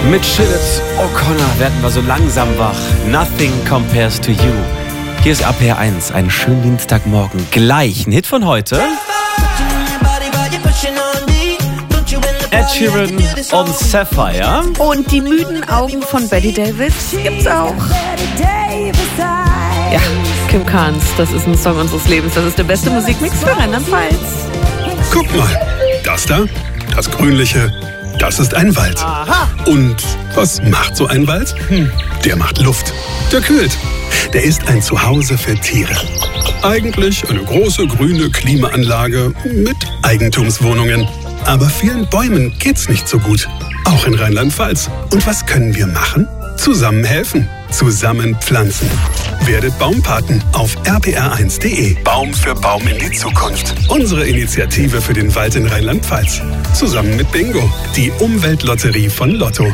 Mit Sinead O'Connor werden wir so langsam wach. Nothing compares to you. Hier ist RPR 1, einen schönen Dienstagmorgen. Gleich ein Hit von heute. Ed Sheeran und Sapphire. Und die müden Augen von Betty Davis gibt's auch. Ja, Kim Carnes, das ist ein Song unseres Lebens. Das ist der beste Musikmix für Rheinland-Pfalz. Guck mal, das da, das Grünliche, das ist ein Wald. Aha. Und was macht so ein Wald? Der macht Luft, der kühlt. Der ist ein Zuhause für Tiere. Eigentlich eine große grüne Klimaanlage mit Eigentumswohnungen. Aber vielen Bäumen geht's nicht so gut. Auch in Rheinland-Pfalz. Und was können wir machen? Zusammen helfen. Zusammen pflanzen. Werdet Baumpaten auf rpr1.de. Baum für Baum in die Zukunft. Unsere Initiative für den Wald in Rheinland-Pfalz. Zusammen mit Bingo, die Umweltlotterie von Lotto.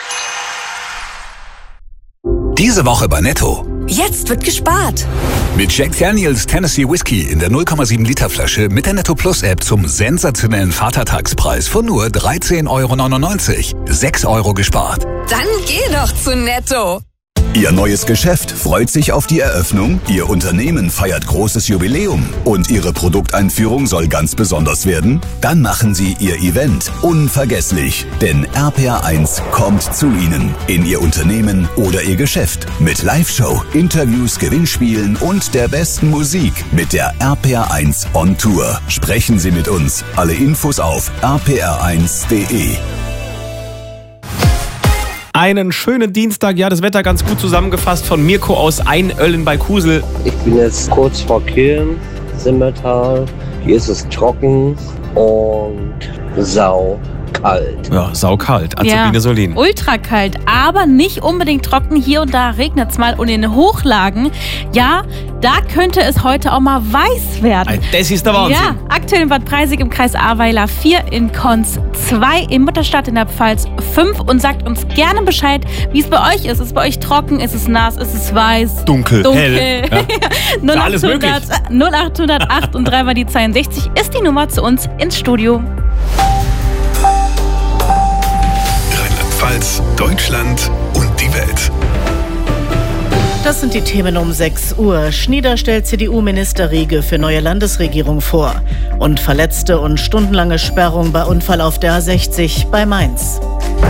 Diese Woche bei Netto. Jetzt wird gespart. Mit Jack Daniels Tennessee Whiskey in der 0,7 Liter Flasche mit der Netto Plus App zum sensationellen Vatertagspreis von nur 13,99 €. 6 € gespart. Dann geh doch zu Netto. Ihr neues Geschäft freut sich auf die Eröffnung, Ihr Unternehmen feiert großes Jubiläum und Ihre Produkteinführung soll ganz besonders werden? Dann machen Sie Ihr Event unvergesslich, denn RPR 1 kommt zu Ihnen in Ihr Unternehmen oder Ihr Geschäft mit Live-Show, Interviews, Gewinnspielen und der besten Musik mit der RPR 1 on Tour. Sprechen Sie mit uns. Alle Infos auf rpr1.de. Einen schönen Dienstag, ja, das Wetter ganz gut zusammengefasst von Mirko aus Einölln bei Kusel. Ich bin jetzt kurz vor Kirn, Simmertal. Hier ist es trocken und saukalt. Ja, saukalt. Azubine Solin. Ultra kalt, aber nicht unbedingt trocken. Hier und da regnet es mal. Und in den Hochlagen, ja, da könnte es heute auch mal weiß werden. Das ist der Wahnsinn. Ja, aktuell in Bad Preisig im Kreis Ahrweiler 4, in Konz 2, in Mutterstadt in der Pfalz 5. Und sagt uns gerne Bescheid, wie es bei euch ist. Ist es bei euch trocken? Ist es nass? Ist es weiß? Dunkel. Hell. Ja. 0800, alles möglich. 0808 und 3 mal die 62 ist die Nummer zu uns ins Studio. Rheinland-Pfalz, Deutschland und die Welt. Das sind die Themen um 6 Uhr. Schnieder stellt CDU-Minister Riege für neue Landesregierung vor. Und Verletzte und stundenlange Sperrung bei Unfall auf der A60 bei Mainz.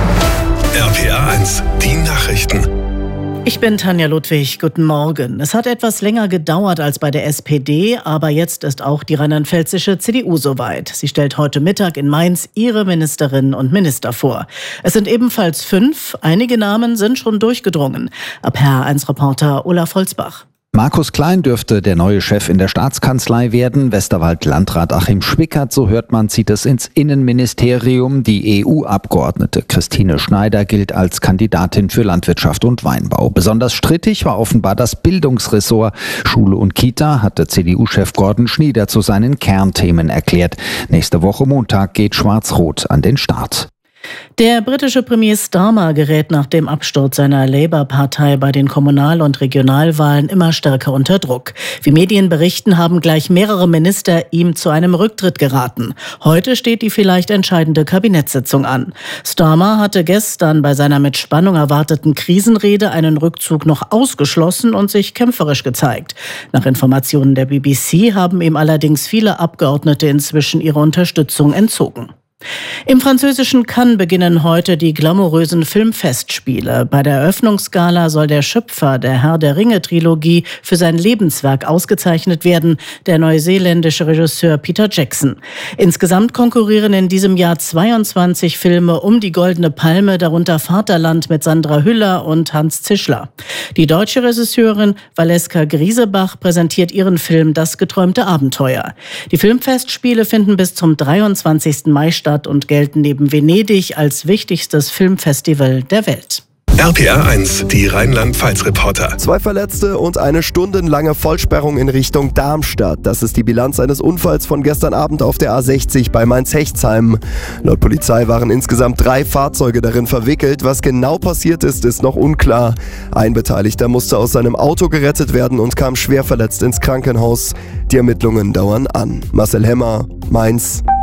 RPR 1, die Nachrichten. Ich bin Tanja Ludwig, guten Morgen. Es hat etwas länger gedauert als bei der SPD, aber jetzt ist auch die rheinland-pfälzische CDU soweit. Sie stellt heute Mittag in Mainz ihre Ministerinnen und Minister vor. Es sind ebenfalls 5, einige Namen sind schon durchgedrungen. RPR1-Reporter Olaf Holzbach. Markus Klein dürfte der neue Chef in der Staatskanzlei werden. Westerwald-Landrat Achim Schwickert, so hört man, zieht es ins Innenministerium. Die EU-Abgeordnete Christine Schneider gilt als Kandidatin für Landwirtschaft und Weinbau. Besonders strittig war offenbar das Bildungsressort. Schule und Kita hatte CDU-Chef Gordon Schnieder zu seinen Kernthemen erklärt. Nächste Woche Montag geht Schwarz-Rot an den Start. Der britische Premier Starmer gerät nach dem Absturz seiner Labour-Partei bei den Kommunal- und Regionalwahlen immer stärker unter Druck. Wie Medien berichten, haben gleich mehrere Minister ihm zu einem Rücktritt geraten. Heute steht die vielleicht entscheidende Kabinettssitzung an. Starmer hatte gestern bei seiner mit Spannung erwarteten Krisenrede einen Rückzug noch ausgeschlossen und sich kämpferisch gezeigt. Nach Informationen der BBC haben ihm allerdings viele Abgeordnete inzwischen ihre Unterstützung entzogen. Im französischen Cannes beginnen heute die glamourösen Filmfestspiele. Bei der Eröffnungsgala soll der Schöpfer der Herr-der-Ringe-Trilogie für sein Lebenswerk ausgezeichnet werden, der neuseeländische Regisseur Peter Jackson. Insgesamt konkurrieren in diesem Jahr 22 Filme um die Goldene Palme, darunter Vaterland mit Sandra Hüller und Hans Zischler. Die deutsche Regisseurin Valeska Griesebach präsentiert ihren Film Das geträumte Abenteuer. Die Filmfestspiele finden bis zum 23. Mai statt und gelten neben Venedig als wichtigstes Filmfestival der Welt. RPR 1, die Rheinland-Pfalz-Reporter. 2 Verletzte und eine stundenlange Vollsperrung in Richtung Darmstadt. Das ist die Bilanz eines Unfalls von gestern Abend auf der A60 bei Mainz-Hechtsheim. Laut Polizei waren insgesamt 3 Fahrzeuge darin verwickelt. Was genau passiert ist, ist noch unklar. Ein Beteiligter musste aus seinem Auto gerettet werden und kam schwer verletzt ins Krankenhaus. Die Ermittlungen dauern an. Marcel Hemmer, Mainz.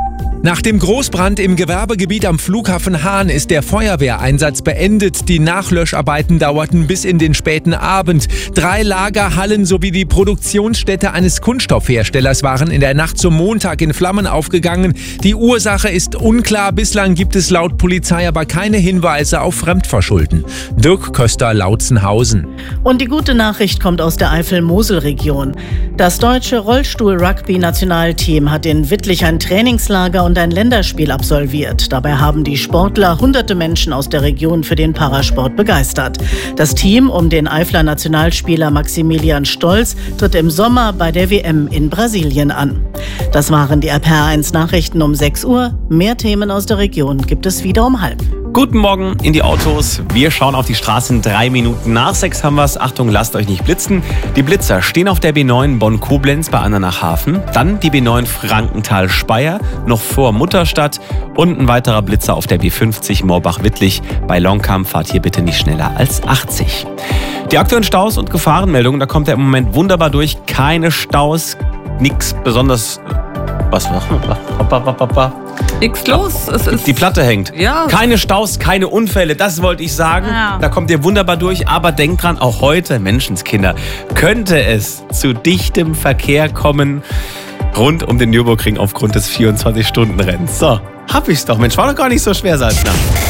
Nach dem Großbrand im Gewerbegebiet am Flughafen Hahn ist der Feuerwehreinsatz beendet. Die Nachlöscharbeiten dauerten bis in den späten Abend. 3 Lagerhallen sowie die Produktionsstätte eines Kunststoffherstellers waren in der Nacht zum Montag in Flammen aufgegangen. Die Ursache ist unklar. Bislang gibt es laut Polizei aber keine Hinweise auf Fremdverschulden. Dirk Köster, Lautzenhausen. Und die gute Nachricht kommt aus der Eifel-Mosel-Region. Das deutsche Rollstuhl-Rugby-Nationalteam hat in Wittlich ein Trainingslager und ein Länderspiel absolviert. Dabei haben die Sportler hunderte Menschen aus der Region für den Parasport begeistert. Das Team um den Eifler Nationalspieler Maximilian Stolz tritt im Sommer bei der WM in Brasilien an. Das waren die RPR1 Nachrichten um 6 Uhr. Mehr Themen aus der Region gibt es wieder um 5:30. Guten Morgen in die Autos. Wir schauen auf die Straßen. 3 Minuten nach 6 haben wir es. Achtung, lasst euch nicht blitzen. Die Blitzer stehen auf der B9 Bonn-Koblenz bei Andernach-Hafen. Dann die B9 Frankenthal-Speyer, noch vor Mutterstadt. Und ein weiterer Blitzer auf der B50 Moorbach-Wittlich. Bei Longkamp fahrt hier bitte nicht schneller als 80. Die aktuellen Staus und Gefahrenmeldungen, da kommt er im Moment wunderbar durch. Keine Staus, nichts besonders... Was? Nichts los. Die Platte hängt. Ja. Keine Staus, keine Unfälle, das wollte ich sagen. Ja. Da kommt ihr wunderbar durch. Aber denkt dran, auch heute, Menschenskinder, könnte es zu dichtem Verkehr kommen rund um den Nürburgring aufgrund des 24-Stunden-Rennens. So, hab ich's doch. Mensch, war doch gar nicht so schwer, Salzner.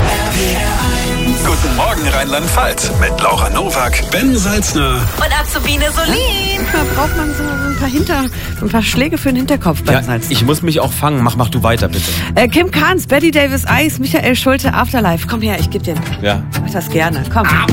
Guten Morgen Rheinland-Pfalz mit Laura Nowak, Ben Salzner Und Azubine Solin. Da braucht man so ein paar Schläge für den Hinterkopf beim Salz. Ich muss mich auch fangen. Mach du weiter, bitte. Kim Carnes, Betty Davis Eyes, Michael Schulte, Afterlife. Komm her, ich geb dir. Ja. Ich mach das gerne. Komm.